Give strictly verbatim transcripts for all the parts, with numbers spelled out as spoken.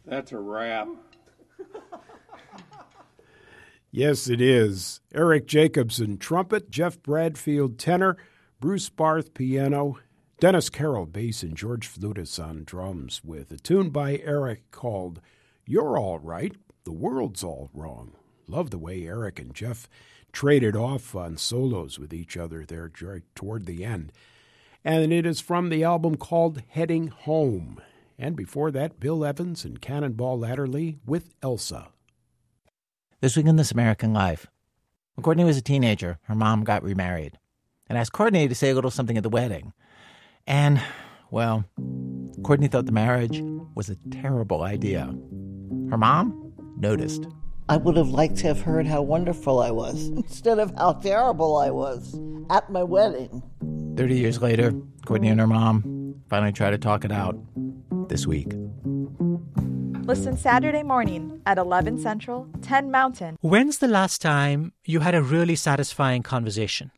That's a wrap. Yes, it is. Eric Jacobson, trumpet, Jeff Bradfield, tenor, Bruce Barth, piano, Dennis Carroll, bass, and George Flutis on drums, with a tune by Eric called You're All Right, The World's All Wrong. Love the way Eric and Jeff traded off on solos with each other there toward the end. And it is from the album called Heading Home. And before that, Bill Evans and Cannonball Adderley with Elsa. This week in This American Life. When Courtney was a teenager, her mom got remarried and asked Courtney to say a little something at the wedding. And, well, Courtney thought the marriage was a terrible idea. Her mom noticed. I would have liked to have heard how wonderful I was instead of how terrible I was at my wedding. Thirty years later, Courtney and her mom finally tried to talk it out this week. Listen Saturday morning at eleven Central, ten Mountain. When's the last time you had a really satisfying conversation?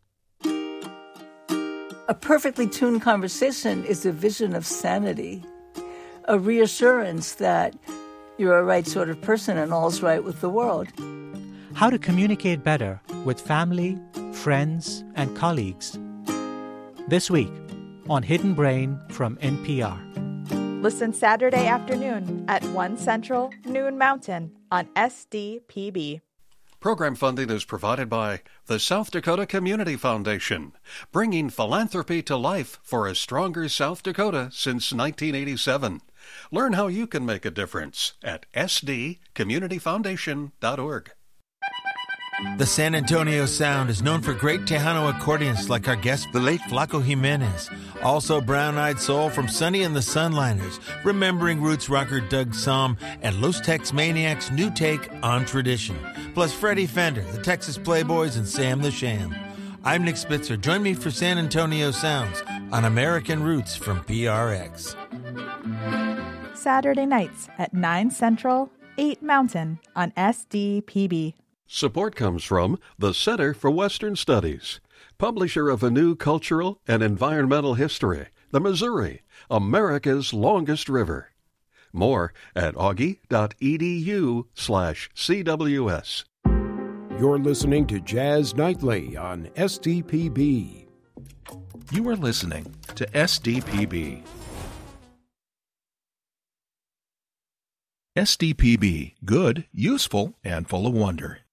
A perfectly tuned conversation is a vision of sanity, a reassurance that you're a right sort of person and all's right with the world. How to communicate better with family, friends, and colleagues. This week on Hidden Brain from N P R. Listen Saturday afternoon at one Central, noon Mountain on S D P B. Program funding is provided by the South Dakota Community Foundation, bringing philanthropy to life for a stronger South Dakota since nineteen eighty-seven. Learn how you can make a difference at s d community foundation dot org. The San Antonio Sound is known for great Tejano accordionists like our guest, the late Flaco Jimenez. Also Brown-Eyed Soul from Sonny and the Sunliners, remembering roots rocker Doug Somm, and Los Tex Maniacs' new take on tradition. Plus Freddie Fender, the Texas Playboys, and Sam the Sham. I'm Nick Spitzer. Join me for San Antonio Sounds on American Roots from P R X. Saturday nights at nine Central, eight Mountain on S D P B. Support comes from the Center for Western Studies, publisher of a new cultural and environmental history, the Missouri, America's longest river. More at augie.edu slash CWS. You're listening to Jazz Nightly on S D P B. You are listening to S D P B. S D P B, good, useful, and full of wonder.